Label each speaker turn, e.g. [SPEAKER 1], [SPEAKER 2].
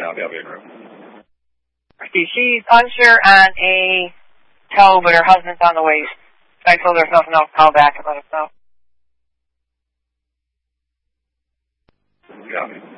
[SPEAKER 1] now. They'll be in room.
[SPEAKER 2] See, she's unsure on a tow, but her husband's on the way. I told her if nothing else, call back and let us know.
[SPEAKER 1] Copy.